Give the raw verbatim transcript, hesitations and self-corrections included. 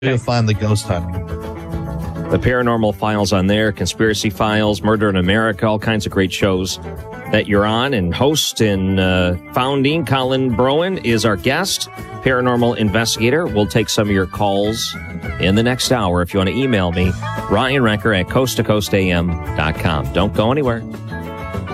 You'll find the ghost hunting. The Paranormal Files on there, Conspiracy Files, Murder in America, all kinds of great shows that you're on. And host and uh, founding Colin Broen is our guest, paranormal investigator. We'll take some of your calls in the next hour. If you want to email me, Ryan Renker at coast to coast a m dot com. Don't go anywhere.